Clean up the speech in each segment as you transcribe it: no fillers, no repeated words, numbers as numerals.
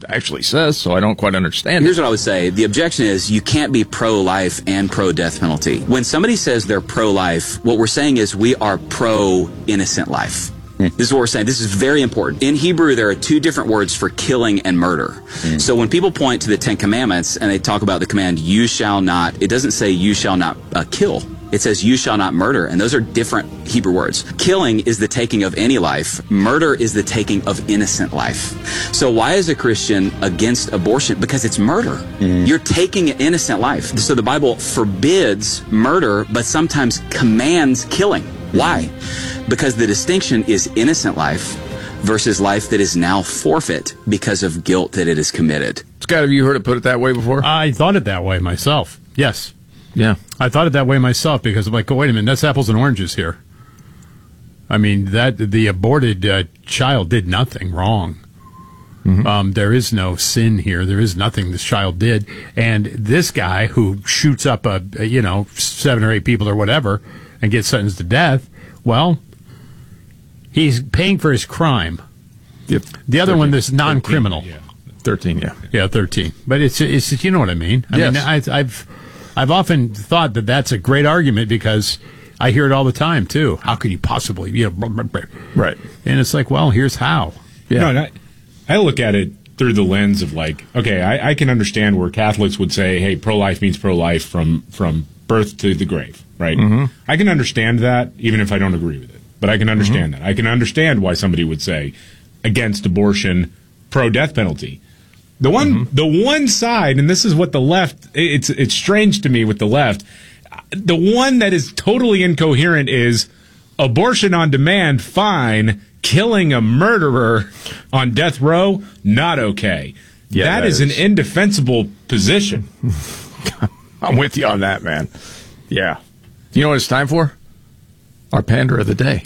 actually says, so I don't quite understand Here's what I would say. The objection is you can't be pro-life and pro-death penalty. When somebody says they're pro-life, what we're saying is we are pro-innocent life. This is what we're saying. This is very important. In Hebrew, there are two different words for killing and murder. So when people point to the Ten Commandments and they talk about the command, you shall not, it doesn't say you shall not kill. It says you shall not murder, and those are different Hebrew words. Killing is the taking of any life. Murder is the taking of innocent life. So why is a Christian against abortion? Because it's murder. You're taking an innocent life. So the Bible forbids murder, but sometimes commands killing. Why? Because the distinction is innocent life versus life that is now forfeit because of guilt that it has committed. Scott, have you heard it put it that way before? I thought it that way myself. Yes. Yeah. I thought it that way myself because I'm like, oh, wait a minute, that's apples and oranges here. I mean, that the aborted child did nothing wrong. There is no sin here. There is nothing this child did. And this guy who shoots up, 7 or 8 people or whatever and gets sentenced to death, well, he's paying for his crime. Yep. The other 13, one, this non-criminal. 13, yeah. Yeah, 13. But it's you know what I mean? I mean, I've often thought that that's a great argument because I hear it all the time, too. How could you possibly, Right. And it's like, well, here's how. Yeah. No, I look at it through the lens of like, okay, I can understand where Catholics would say, hey, pro-life means pro-life from birth to the grave, right? I can understand that, even if I don't agree with it. But I can understand that. I can understand why somebody would say against abortion, pro-death penalty. The one side, and this is what the left, it's strange to me with the left, the one that is totally incoherent is abortion on demand, fine, killing a murderer on death row, not okay. Yeah, that is an indefensible position. I'm with you on that, man. Yeah. You know what it's time for? Our pander of the day.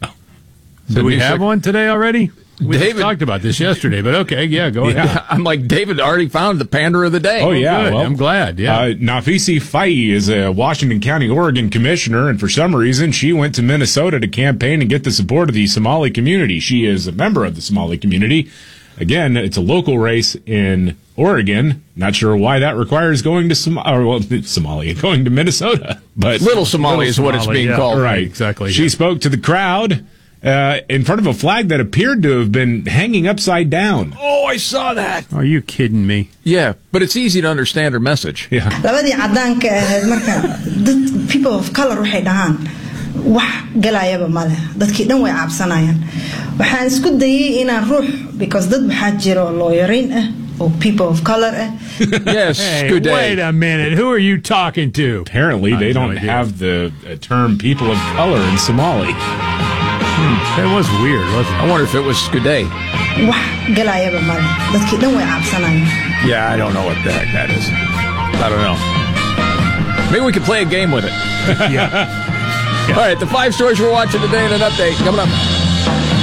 Do we have one today already? We talked about this yesterday, but okay, yeah, go ahead. Yeah, I'm like, David already found the pander of the day. Oh, yeah. Well, I'm glad, yeah. Nafisi Faye is a Washington County, Oregon commissioner, and for some reason, she went to Minnesota to campaign and get the support of the Somali community. She is a member of the Somali community. Again, it's a local race in Oregon. Not sure why that requires going to Somalia, going to Minnesota. But Little Somali is what it's being called. Right, exactly. She spoke to the crowd in front of a flag that appeared to have been hanging upside down. Oh, I saw that. Are you kidding me? Yeah, but it's easy to understand her message. Yeah. labadii cadaanka ahayd marka dad people of color waxay dhahaan wax galayaba male dadkii dhan way cabsanayaan waxaan isku dayay inaan ruux because dad waxaa jira lawyerin ah or people of color ah. Yes, hey, good day. Wait a minute. Who are you talking to? Apparently, they don't have the term people of color in Somali. That was weird, wasn't it? I wonder if it was good day. wax galayaba male dadkii dhan way cabsanayaan. Yeah, I don't know what the heck that is. I don't know. Maybe we could play a game with it. Yeah. All right, the 5 stories we're watching today and an update coming up.